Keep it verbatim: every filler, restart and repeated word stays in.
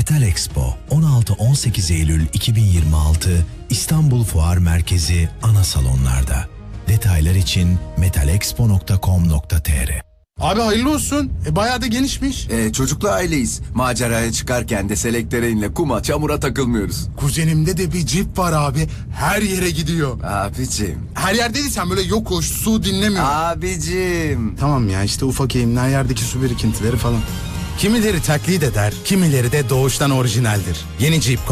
Metal Expo on altı on sekiz Eylül iki bin yirmi altı İstanbul Fuar Merkezi ana salonlarda. Detaylar için metalexpo nokta com nokta tr. Abi hayırlı olsun. E, bayağı da genişmiş. Ee, çocuklu aileyiz. Maceraya çıkarken de selektereynle kuma, çamura takılmıyoruz. Kuzenimde de bir cip var abi. Her yere gidiyor. Abicim. Her yerdeysen böyle yokuş, su dinlemiyor. Abicim. Tamam ya işte ufak eğimler, yerdeki su birikintileri falan. Kimileri taklit eder, kimileri de doğuştan orijinaldir. Yeni Jeep